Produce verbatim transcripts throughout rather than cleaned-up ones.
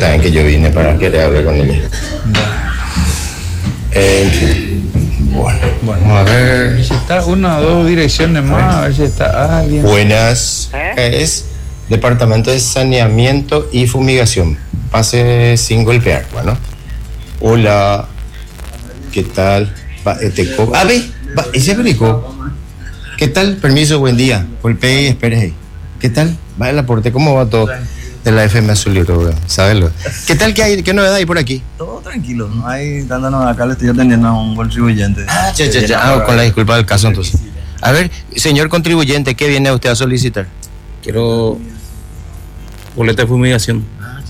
también que yo vine para querer hablar con ella. Eh, bueno, Bueno, vamos a ver. si está una o dos direcciones más, a ver si está alguien. Buenas. ¿Eh? Es Departamento de Saneamiento y Fumigación. Pase sin golpear. Bueno. Hola. ¿Qué tal? Va, eh, te co- ah, ve. Va, ese perico. ¿Qué tal? Permiso, buen día. Golpee y espere ahí. ¿Qué tal? Va el aporte. ¿Cómo va todo? De la F M Azulito, ¿sabes? ¿Qué tal? ¿Qué hay? ¿Qué novedad hay por aquí? Todo tranquilo, no hay tanta novedad. Acá le estoy atendiendo a un contribuyente. Ah, ya, ya, ya. Ah, con la disculpa del caso, entonces. A ver, señor contribuyente, ¿qué viene usted a solicitar? Quiero boleta de fumigación.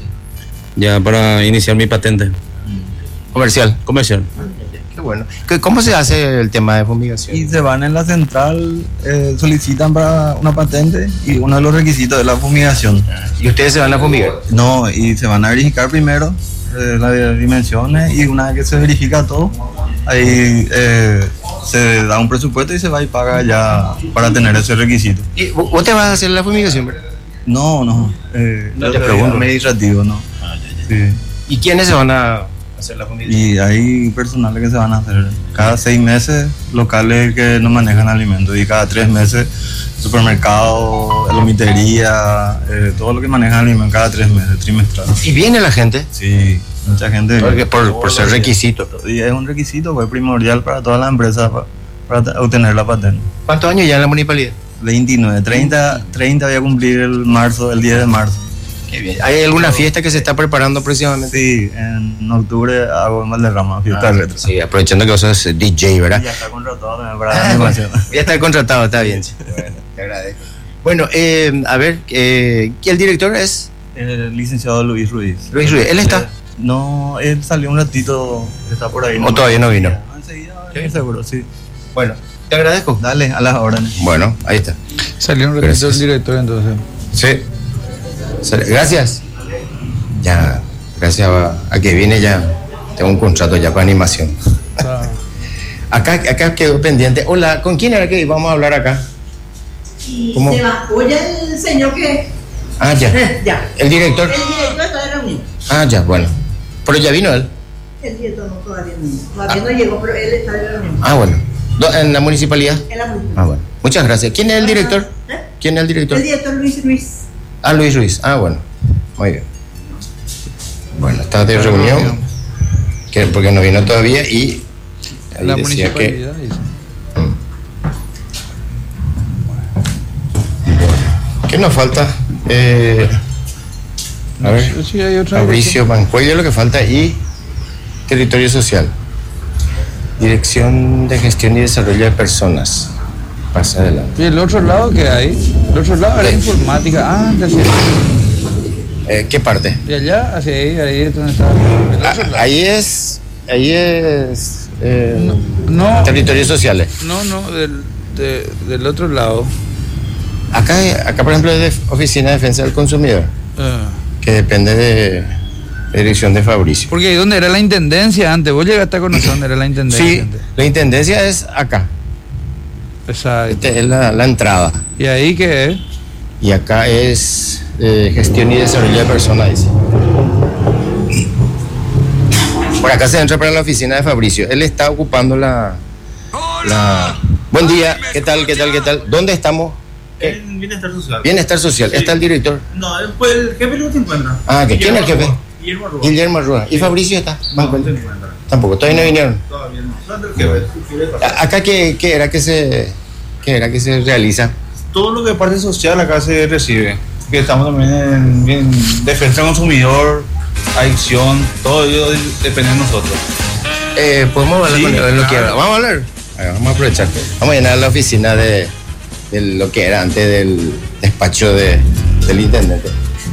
Ya para iniciar mi patente Comercial. comercial. Qué bueno. ¿Qué- ¿Cómo se hace el tema de fumigación? Y se van en la central, eh, solicitan para una patente y uno de los requisitos es la fumigación. ¿Y ustedes se van a fumigar? No, y se van a verificar primero eh, las dimensiones y una vez que se verifica todo, ahí eh, se da un presupuesto y se va y paga ya para tener ese requisito. ¿Y vo- vos te vas a hacer la fumigación, verdad? No, no, eh, No te yo soy pregunto. administrativo, no. Sí. ¿Y quiénes se van a hacer la fumigación? Y hay personales que se van a hacer cada seis meses, locales que no manejan alimentos, y cada tres meses supermercados, lomitería, eh, todo lo que maneja alimentos cada tres meses, trimestral. ¿Y viene la gente? Sí, mucha gente. Porque por, por ser requisito. Y es un requisito, pues, primordial para todas las empresas pa- para, ta- obtener la patente. ¿Cuántos años ya en la municipalidad? veintinueve, treinta, treinta voy a cumplir el marzo, el diez de marzo. Qué bien. ¿Hay alguna fiesta que se está preparando próximamente? Sí, en octubre hago en Valderrama, fiesta Ah, retro. sí, aprovechando que vos sos D J, ¿verdad? Ya está contratado también para la animación. Ya está contratado, está bien. Bueno, te agradezco. Bueno, eh, a ver, eh, ¿el director es? El licenciado Luis Ruiz. Luis Ruiz, ¿él está? Eh, no, él salió un ratito, está por ahí. ¿O todavía no vino? Enseguida, va a venir seguro, sí. Bueno, te agradezco. Dale, a las órdenes. Bueno, ahí está. Salió un ratito el Gracias. director entonces. Sí. Sale- Gracias. Ya, gracias a, a que viene ya, tengo un contrato ya para animación. Ah, Acá, acá quedó pendiente. Hola, ¿con quién era que íbamos a hablar acá? Y ¿Cómo? se va. Oye, el señor que. Ah, ya. Eh, ya. El director. El director está de reunión. Ah, ya, bueno. Pero ya vino él. El director no, todavía no. Todavía no llegó, pero él está de reunión. Ah, bueno. Do- ¿En la municipalidad? En la municipalidad. Ah, bueno. Muchas gracias. ¿Quién es el director? ¿Eh? ¿Quién es el director? El director Luis Ruiz. Ah, Luis Ruiz. Ah, bueno. Muy bien. Bueno, está de reunión. Que, porque no vino todavía y ahí la decía que municipalidad dice. ¿qué nos falta? Eh, a ver, Sí, sí, hay otra Mauricio Mancuello, lo que falta, y Territorio Social. Dirección de Gestión y Desarrollo de Personas. Pasa adelante. ¿Y el otro lado qué hay? El otro lado era informática. Ah, de hacia, Eh, ¿Qué parte? de allá hacia ahí, ahí es donde está. El Ah, otro lado. ahí es, ahí es eh, No, no, Territorios Sociales. no, no, del, de- del otro lado. Acá, acá por ejemplo, es de Oficina de Defensa del Consumidor, Ah, que depende de la dirección de Fabricio. porque ahí donde era la intendencia antes, vos llegaste a conocer dónde era la intendencia Sí, antes. la intendencia es acá. Exacto. Esta es la, la entrada. ¿Y ahí qué es? Y acá es eh, Gestión y Desarrollo de Personas, dice. Por acá se entra para la oficina de Fabricio. Él está ocupando la... la... Buen día, ¿qué tal, qué tal, qué tal? ¿Dónde estamos? ¿Qué? En Bienestar Social. Bienestar Social. Sí. ¿Está el director? No, después el jefe no se encuentra. Ah, ¿que quién es el jefe? Guillermo Arrua. Guillermo Arrua. ¿Y Fabricio está? No, no se encuentra. Tampoco, todavía no vinieron. Todavía no. Solo el jefe. el jefe. A- ¿Acá qué, qué era que se qué era que se realiza? Todo lo que es parte social acá se recibe. Que estamos también en, en defensa del consumidor, adicción, todo ello depende de nosotros. Eh, ¿Podemos hablar Sí, con él en lo que claro. era? Vamos a hablar. A ver, vamos a aprovechar. Vamos a llenar la oficina de, de lo que era antes del despacho de, del intendente.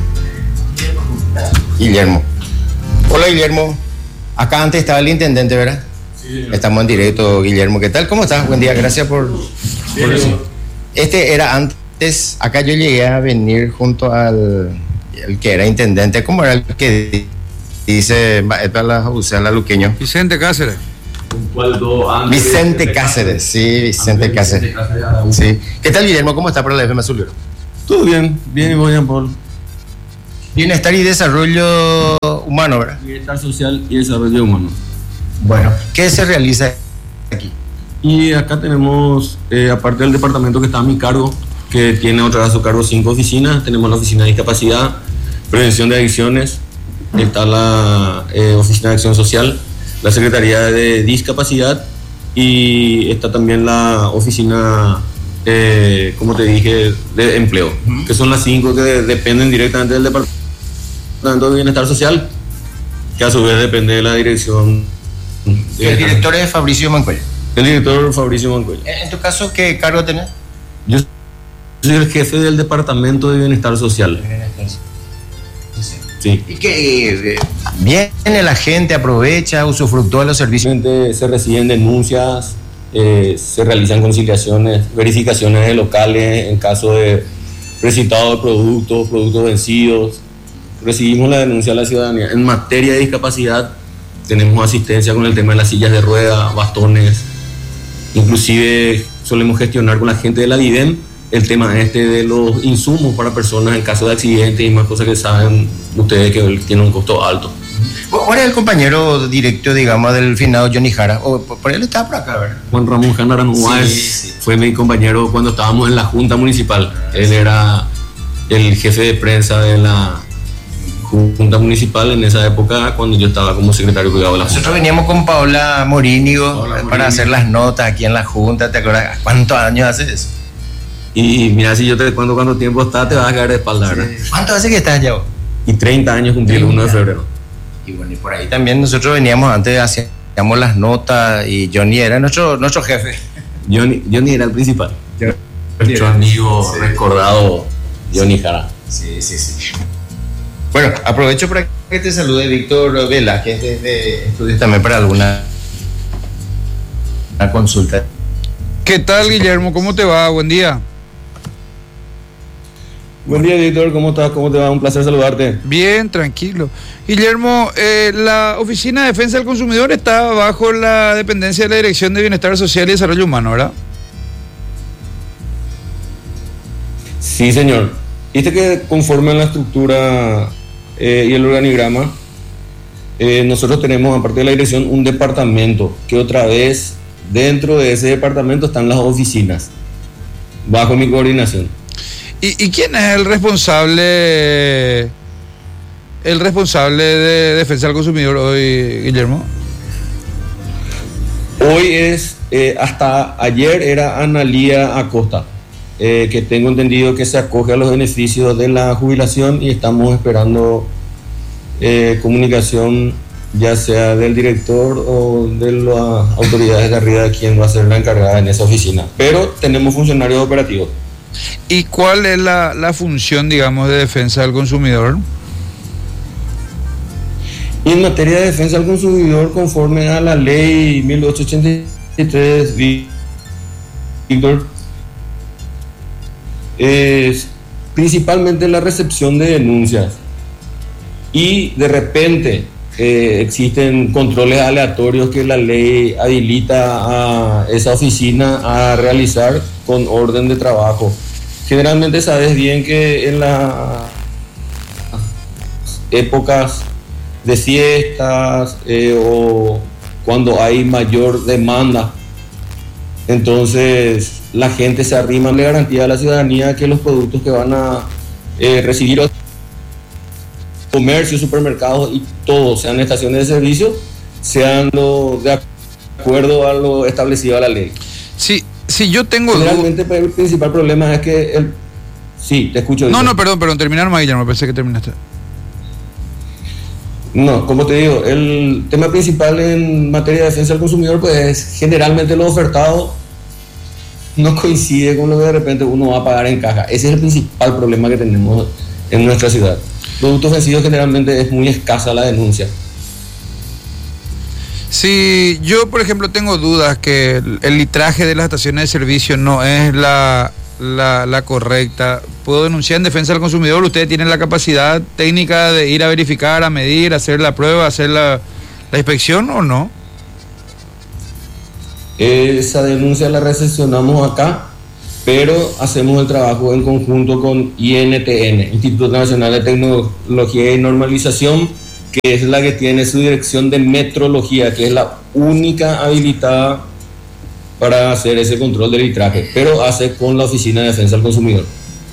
Guillermo. Hola, Guillermo. Acá antes estaba el intendente, ¿verdad? Sí. Estamos en directo, Guillermo. ¿Qué tal? ¿Cómo estás? Buen día, gracias por... por eso. Este era antes, acá yo llegué a venir junto al el que era intendente. ¿Cómo era el que dice la Luqueño? Vicente Cáceres. Vicente Cáceres, sí, Vicente Cáceres. Sí. ¿Qué tal, Guillermo? ¿Cómo está para la F M Azulero? Todo bien, bien y voy, Jean Paul. Bienestar y desarrollo humano, ¿verdad? Bienestar social y desarrollo humano. Bueno, ¿qué se realiza aquí? Y acá tenemos, eh, aparte del departamento que está a mi cargo, que tiene otra vez a su cargo cinco oficinas, tenemos la oficina de discapacidad, prevención de adicciones, está la eh, oficina de acción social, la secretaría de discapacidad y está también la oficina, eh, como te dije, de empleo, uh-huh. que son las cinco que dependen directamente del departamento de bienestar social, que a su vez depende de la dirección. El director es Fabricio Mancuello. El director Fabricio Mancuello. En tu caso, ¿qué cargo tenés? Yo soy el jefe del departamento de bienestar social. Sí. Y que eh, viene la gente, aprovecha, usufructúa los servicios. Se reciben denuncias, eh, se realizan conciliaciones, verificaciones de locales en caso de recitado de productos, productos vencidos. Recibimos la denuncia de la ciudadanía. En materia de discapacidad, tenemos asistencia con el tema de las sillas de rueda, bastones. Inclusive solemos gestionar con la gente de la DIDEM el tema este de los insumos para personas en caso de accidentes y más cosas que saben ustedes que tienen un costo alto. ¿Cuál es el compañero directo, digamos, del finado Johnny Jara? O por él estaba por acá, ¿verdad? Juan Ramón Jara Aranúa sí, sí. Fue mi compañero cuando estábamos en la Junta Municipal. Él era el jefe de prensa de la Junta Municipal en esa época cuando yo estaba como secretario de cuidado de la Junta. Nosotros veníamos con Paola Morínigo Paola para Morínigo. hacer las notas aquí en la Junta. ¿Te acuerdas? ¿Cuántos años hace eso? Y mira, si yo te cuento cuánto tiempo está, te vas a caer de espalda, ¿verdad? Sí. ¿Cuánto hace que estás allá vos? Y treinta años cumplí el uno de febrero. Y bueno, y por ahí también nosotros veníamos antes, hacíamos las notas y Johnny era nuestro, nuestro jefe. Johnny, Johnny era el principal. Yo, nuestro amigo sí. recordado Johnny Jara. Sí, sí, sí. Bueno, aprovecho para que te salude Víctor Vela, que es de Estudios también para alguna una consulta. ¿Qué tal, Guillermo? ¿Cómo te va? Buen día. Buen día, Víctor, ¿cómo estás? ¿Cómo te va? Un placer saludarte. Bien, tranquilo. Guillermo, eh, la Oficina de Defensa del Consumidor está bajo la dependencia de la Dirección de Bienestar Social y Desarrollo Humano, ¿verdad? Sí, señor. Viste que conforme a la estructura eh, y el organigrama, eh, nosotros tenemos, aparte de la dirección, un departamento que otra vez, dentro de ese departamento están las oficinas, bajo mi coordinación. ¿Y, y quién es el responsable el responsable de defensa del consumidor hoy, Guillermo? Hoy es, eh, hasta ayer era Analía Acosta, eh, que tengo entendido que se acoge a los beneficios de la jubilación y estamos esperando eh, comunicación, ya sea del director o de las autoridades de arriba, de quien va a ser la encargada en esa oficina. Pero tenemos funcionarios operativos. ¿Y cuál es la, la función, digamos, de defensa del consumidor? Y en materia de defensa del consumidor, conforme a la ley mil ochocientos ochenta y tres, Víctor, es principalmente la recepción de denuncias. Y de repente eh, existen controles aleatorios que la ley habilita a esa oficina a realizar con orden de trabajo. Generalmente sabes bien que en las épocas de fiestas eh, o cuando hay mayor demanda, entonces la gente se arrima, le garantía a la ciudadanía que los productos que van a eh, recibir comercios, supermercados y todo, sean estaciones de servicio, sean lo, de acuerdo a lo establecido a la ley. Sí. Si yo tengo Generalmente duda... el principal problema es que el... Sí, te escucho. No, Víctor. no, perdón, perdón, terminar más, Guillermo, pensé que terminaste. No, como te digo, el tema principal en materia de defensa del consumidor, pues es generalmente lo ofertado no coincide con lo que de repente uno va a pagar en caja. Ese es el principal problema que tenemos en nuestra ciudad. Productos vencidos generalmente es muy escasa la denuncia. Si yo, por ejemplo, tengo dudas que el, el litraje de las estaciones de servicio no es la, la, la correcta, ¿puedo denunciar en defensa del consumidor? ¿Ustedes tienen la capacidad técnica de ir a verificar, a medir, a hacer la prueba, a hacer la, la inspección o no? Esa denuncia la recepcionamos acá, pero hacemos el trabajo en conjunto con I N T N, Instituto Nacional de Tecnología y Normalización, que es la que tiene su dirección de metrología, que es la única habilitada para hacer ese control del litraje, pero hace con la Oficina de Defensa del Consumidor.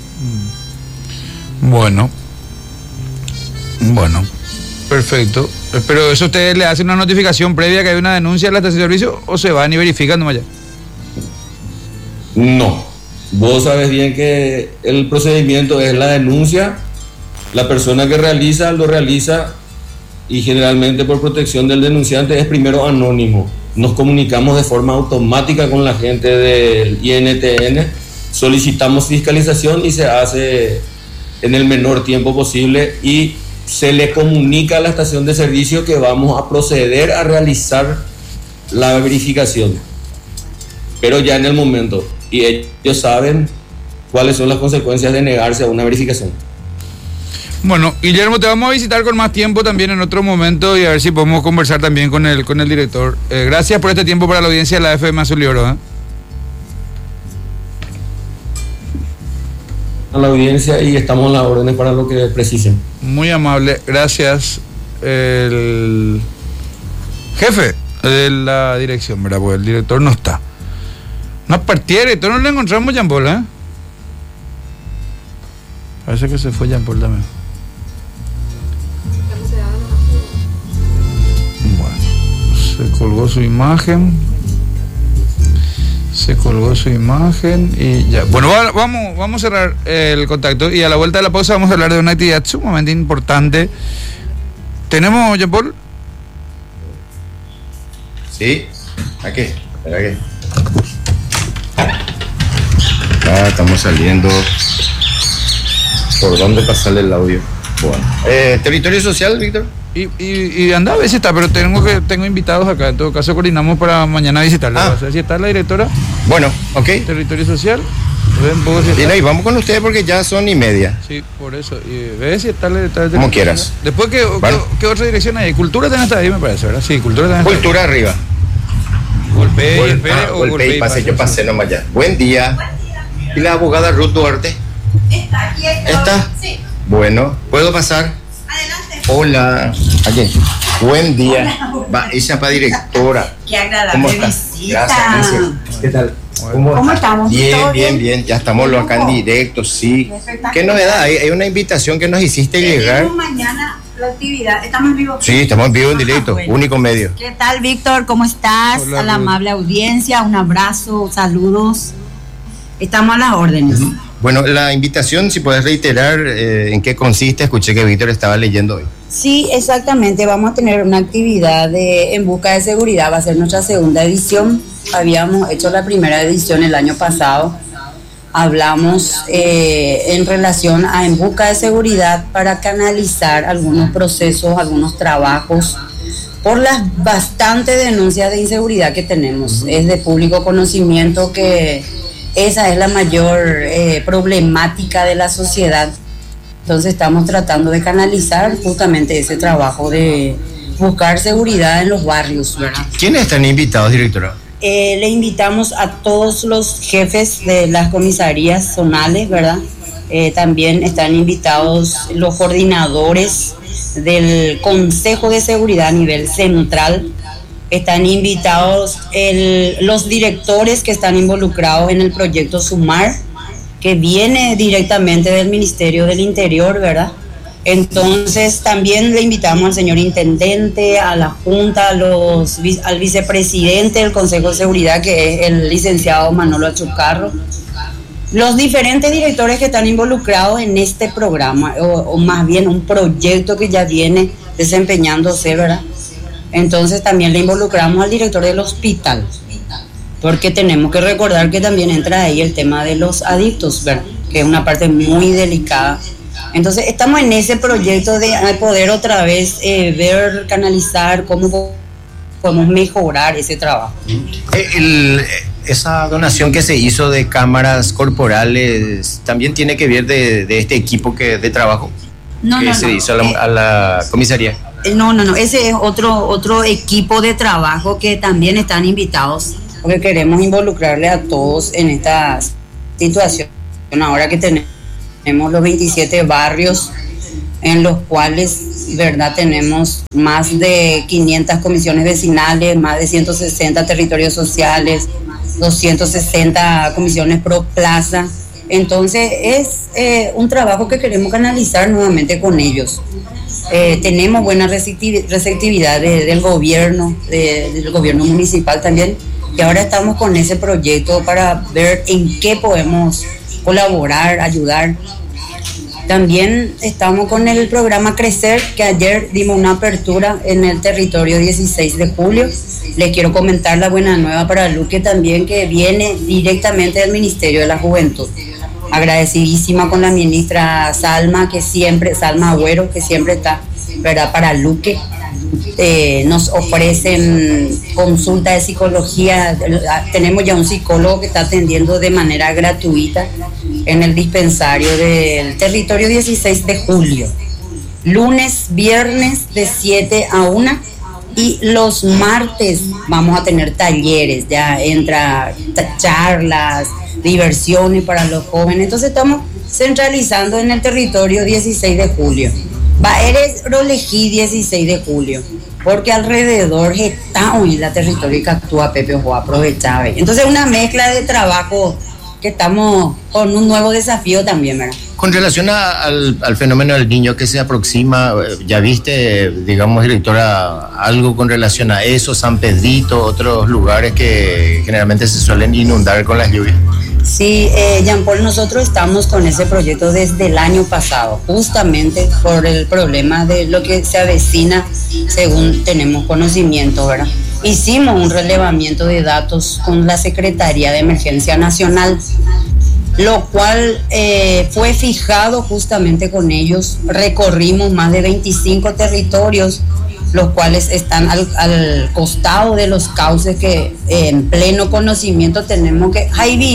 Bueno, bueno, perfecto. Pero eso ustedes le hacen una notificación previa que hay una denuncia a la estación de servicio, o se van y verifican nomás ya. No, vos sabes bien que el procedimiento es la denuncia, la persona que realiza lo realiza y generalmente por protección del denunciante es primero anónimo. Nos comunicamos de forma automática con la gente del I N T N, solicitamos fiscalización y se hace en el menor tiempo posible y se le comunica a la estación de servicio que vamos a proceder a realizar la verificación, pero ya en el momento, y ellos saben cuáles son las consecuencias de negarse a una verificación. Bueno, Guillermo, te vamos a visitar con más tiempo también en otro momento y a ver si podemos conversar también con el, con el director. Eh, gracias por este tiempo para la audiencia de la F M Azul y Oro, ¿eh? A la audiencia y estamos a las órdenes para lo que precisen. Muy amable, gracias. El jefe de la dirección, ¿verdad? Porque el director no está. No partía, el director no le encontramos, Jean Paul, ¿eh? Parece que se fue Jean Paul también. Bueno, se colgó su imagen. Se colgó su imagen y ya. Bueno, va, vamos, vamos a cerrar el contacto y a la vuelta de la pausa vamos a hablar de una actividad sumamente importante. ¿Tenemos, Jean Paul? Sí, aquí, espera que. Ah, estamos saliendo. ¿Por dónde pasarle el audio? Bueno. Eh, ¿Territorio social, Víctor? Y, y, y anda a ver si está, pero tengo que tengo invitados acá. En todo caso, coordinamos para mañana visitarla. Ah. A ver si está la directora. Bueno, ok. Territorio social. Ven, ¿puedo si y, no, y vamos con ustedes porque ya son y media. Sí, por eso. Y ve si está la directora. Como quieras. Después, ¿qué, bueno. ¿qué, ¿qué otra dirección hay? Cultura también está ahí, me parece, ¿verdad? Sí, cultura también está Cultura arriba. Golpe y espere ah, o golpe golpe y pase, y yo pasé nomás ya. Buen día. ¿Y la abogada Ruth Duarte? Está aquí. ¿Está? Sí. Bueno, ¿puedo pasar? Adelante. Hola. Aquí. Buen día. Va, esa para directora. Qué agradable ¿Cómo está? visita. Gracias, gracias. ¿Qué tal? ¿Cómo, ¿Cómo estamos? Bien, ¿Todo bien, bien. Ya estamos los acá en directo, sí. ¿Qué novedad? Hay, hay una invitación que nos hiciste llegar. Tenemos mañana la actividad. ¿Estamos en vivo? Sí, estamos en vivo en Ah, directo, bueno. único medio. ¿Qué tal, Víctor? ¿Cómo estás? Hola, a la Ruth. amable audiencia, un abrazo, saludos. Estamos a las órdenes. Bueno, la invitación, si puedes reiterar eh, en qué consiste, escuché que Víctor estaba leyendo hoy. Sí, exactamente. Vamos a tener una actividad de En Busca de Seguridad. Va a ser nuestra segunda edición. Habíamos hecho la primera edición el año pasado. Hablamos eh, en relación a En Busca de Seguridad para canalizar algunos procesos, algunos trabajos por las bastantes denuncias de inseguridad que tenemos. Es de público conocimiento que esa es la mayor eh, problemática de la sociedad. Entonces estamos tratando de canalizar justamente ese trabajo de buscar seguridad en los barrios, ¿verdad? ¿Quiénes están invitados, directora? Eh, le invitamos a todos los jefes de las comisarías zonales, ¿verdad? Eh, también están invitados los coordinadores del Consejo de Seguridad a nivel central. Están invitados el, los directores que están involucrados en el proyecto Sumar, que viene directamente del Ministerio del Interior, ¿verdad? Entonces también le invitamos al señor intendente, a la Junta, a los, al vicepresidente del Consejo de Seguridad, que es el licenciado Manolo Achucarro, los diferentes directores que están involucrados en este programa, o, o más bien un proyecto que ya viene desempeñándose, ¿verdad? Entonces también le involucramos al director del hospital, porque tenemos que recordar que también entra ahí el tema de los adictos, ¿verdad? Que es una parte muy delicada. Entonces estamos en ese proyecto de poder otra vez eh, ver, canalizar cómo podemos mejorar ese trabajo. El, esa donación que se hizo de cámaras corporales también tiene que ver de, de este equipo que, de trabajo No, que no, se no. hizo a la, a la comisaría. No, no, no, ese es otro, otro equipo de trabajo que también están invitados, porque queremos involucrarle a todos en estas situación ahora que tenemos los veintisiete barrios en los cuales, verdad, tenemos más de quinientas comisiones vecinales, más de ciento sesenta territorios sociales, doscientas sesenta comisiones pro plaza. Entonces es eh, un trabajo que queremos canalizar nuevamente con ellos. Eh, tenemos buena receptividad de, del gobierno, de, del gobierno municipal también, y ahora estamos con ese proyecto para ver en qué podemos colaborar, ayudar. También estamos con el programa Crecer, que ayer dimos una apertura en el territorio dieciséis de julio. Les quiero comentar la buena nueva para Luque también, que viene directamente del Ministerio de la Juventud. Agradecidísima con la ministra Salma, que siempre, Salma Agüero, que siempre está, ¿verdad?, para Luque. Eh, nos ofrecen consulta de psicología. Tenemos ya un psicólogo que está atendiendo de manera gratuita en el dispensario del territorio dieciséis de julio. Lunes, viernes de siete a una, y los martes vamos a tener talleres, ya entra charlas, diversiones para los jóvenes. Entonces estamos centralizando en el territorio dieciséis de julio. Va, eres Rolejí dieciséis de julio, porque alrededor está hoy la territorio que actúa Pepe Ojo, aprovechaba. Entonces una mezcla de trabajo que estamos con un nuevo desafío también, ¿verdad? Con relación a, al, al fenómeno del niño que se aproxima, ¿ya viste, digamos, directora, algo con relación a eso? San Pedrito, otros lugares que generalmente se suelen inundar con las lluvias. Sí, eh, Jean Paul, nosotros estamos con ese proyecto desde el año pasado, justamente por el problema de lo que se avecina, según tenemos conocimiento, ¿verdad? Hicimos un relevamiento de datos con la Secretaría de Emergencia Nacional, lo cual eh, fue fijado justamente con ellos. Recorrimos más de veinticinco territorios, los cuales están al, al costado de los cauces que eh, en pleno conocimiento tenemos que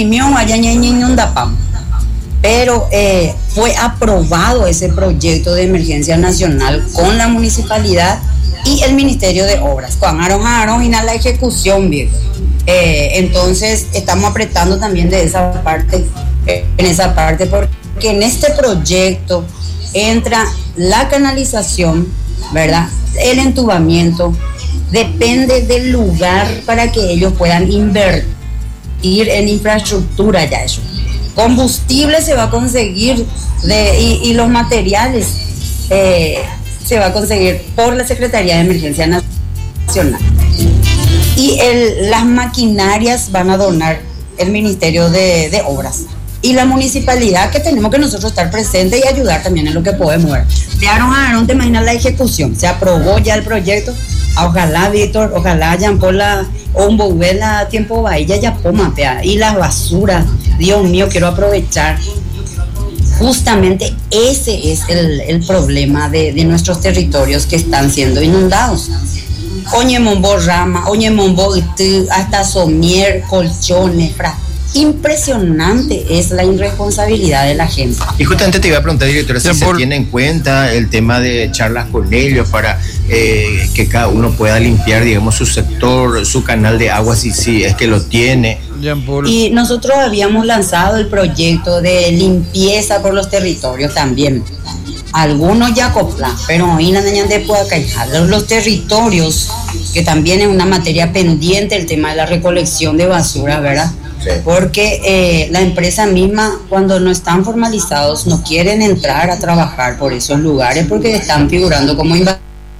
pero eh, fue aprobado ese proyecto de emergencia nacional con la municipalidad y el Ministerio de Obras. Cuando Aaron y la ejecución, viejo. Eh, entonces estamos apretando también de esa parte, eh, en esa parte, porque en este proyecto entra la canalización, ¿verdad?, el entubamiento. Depende del lugar para que ellos puedan invertir en infraestructura. Ya eso, combustible se va a conseguir de, y, y los materiales eh, se va a conseguir por la Secretaría de Emergencia Nacional, y el, las maquinarias van a donar el Ministerio de, de Obras y la municipalidad, que tenemos que nosotros estar presentes y ayudar también en lo que podemos ver. De Aaron a Aaron, te imaginas la ejecución. Se aprobó ya el proyecto. Ojalá, Víctor, ojalá Jean Paul o un bovela tiempo bahía ya poma, y las basuras. Dios mío, quiero aprovechar. Justamente ese es el, el problema de, de nuestros territorios que están siendo inundados. Oñemombo Rama, Oñemombo hasta Somier, Colchones, fra. Impresionante es la irresponsabilidad de la gente. Y justamente te iba a preguntar, directora, si se tiene en cuenta el tema de charlas con ellos para eh, que cada uno pueda limpiar, digamos, su sector, su canal de agua, si, si es que lo tiene. Y nosotros habíamos lanzado el proyecto de limpieza por los territorios también. Algunos ya coplan, pero hoy los, los territorios, que también es una materia pendiente, el tema de la recolección de basura, ¿verdad? Sí. Porque eh, la empresa misma, cuando no están formalizados, no quieren entrar a trabajar por esos lugares porque están figurando como invasores.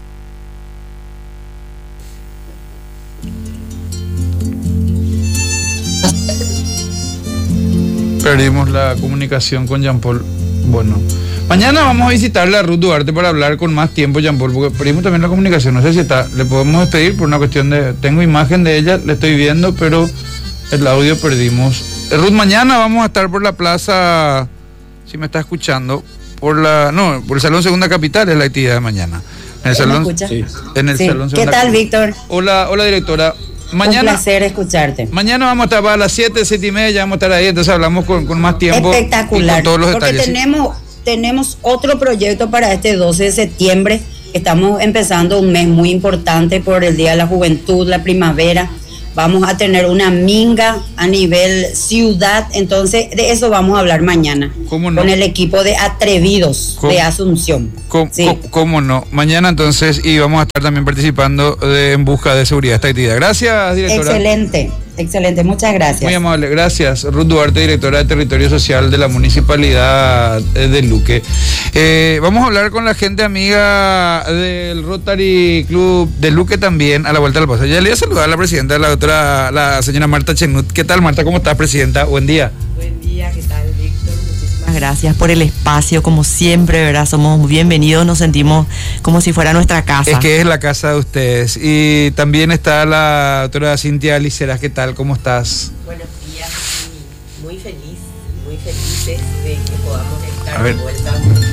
Perdimos la comunicación con Jean Paul. Bueno, mañana vamos a visitarle a Ruth Duarte para hablar con más tiempo, Jean Paul, porque perdimos también la comunicación. No sé si está, le podemos despedir por una cuestión de... Tengo imagen de ella, le estoy viendo, pero el audio perdimos. Ruth, mañana vamos a estar por la plaza, si me está escuchando, por la... No, por el Salón Segunda Capital es la actividad de mañana. En el Salón... ¿Me sí, en el sí. Salón Segunda ¿Qué tal, Capital. Víctor? Hola, hola, directora. Mañana, un placer escucharte. Mañana vamos a estar a las siete, siete y media, ya vamos a estar ahí, entonces hablamos con, con más tiempo. Espectacular. Y con todos los porque detalles. tenemos, tenemos otro proyecto para este doce de septiembre. Estamos empezando un mes muy importante por el Día de la Juventud, la primavera. vamos a tener una minga a nivel ciudad, entonces de eso vamos a hablar mañana. ¿Cómo no? Con el equipo de atrevidos ¿Cómo? de Asunción. ¿Cómo, Sí. cómo, cómo no? Mañana entonces, y vamos a estar también participando de, en busca de seguridad esta actividad. Gracias, directora. Excelente, excelente, muchas gracias. Muy amable, gracias. Ruth Duarte, directora de Territorio Social de la Municipalidad de Luque. Eh, vamos a hablar con la gente amiga del Rotary Club de Luque también a la vuelta del paso. Ya le voy a saludar a la presidenta, la doctora, la señora Marta Chenut. ¿Qué tal, Marta? ¿Cómo estás, presidenta? Buen día. Buen día, ¿qué tal, Víctor? Muchísimas gracias por el espacio, como siempre, ¿verdad? Somos bienvenidos, nos sentimos como si fuera nuestra casa. Es que es la casa de ustedes. Y también está la doctora Cintia Liceras. ¿Qué tal? ¿Cómo estás? Buenos días, y muy feliz, muy felices de que podamos estar A ver. de vuelta.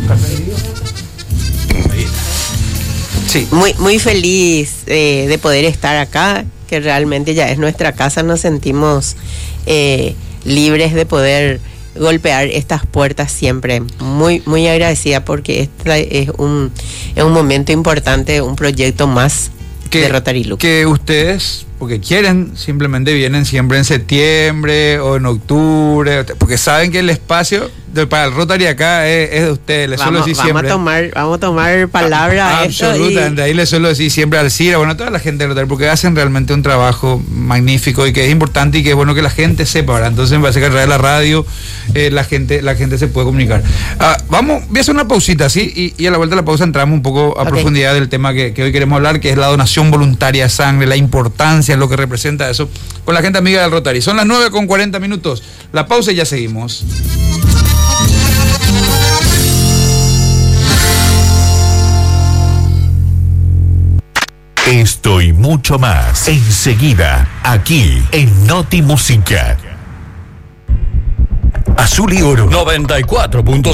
Sí. Muy, muy feliz eh, de poder estar acá, que realmente ya es nuestra casa, nos sentimos eh, libres de poder golpear estas puertas siempre. Muy, muy agradecida porque este es un, es un momento importante, un proyecto más Que, de Rotary Luque. que ustedes, porque quieren, simplemente vienen siempre en septiembre o en octubre, porque saben que el espacio de, para el Rotary acá es, es de ustedes, les suelo Vamos, decir vamos a siempre. tomar, vamos a tomar palabra a esto y- Absolutamente, ahí les suelo decir siempre al CIRA, bueno, a toda la gente del Rotary, porque hacen realmente un trabajo magnífico y que es importante y que es bueno que la gente sepa, ¿verdad? Entonces me parece que a través de la radio eh, la gente la gente se puede comunicar. Ah, vamos, voy a hacer una pausita, ¿sí? Y, y a la vuelta de la pausa entramos un poco a Ok. profundidad del tema que, que hoy queremos hablar, que es la donación voluntaria de sangre, la importancia, lo que representa eso, con la gente amiga del Rotary. Son las nueve con cuarenta minutos, la pausa y ya seguimos. Esto y mucho más enseguida, aquí en Noti Música. Azul y Oro noventa y cuatro punto